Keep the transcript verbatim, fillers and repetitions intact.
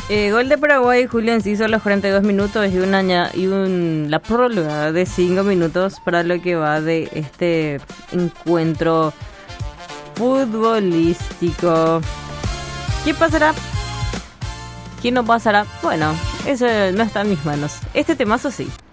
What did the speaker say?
Eh, gol de Paraguay, Julio Enciso a los cuarenta y dos minutos y, una, aña- y un, la prórroga de cinco minutos para lo que va de este encuentro futbolístico. ¿Qué pasará? ¿Qué no pasará? Bueno, eso no está en mis manos. Este temazo sí.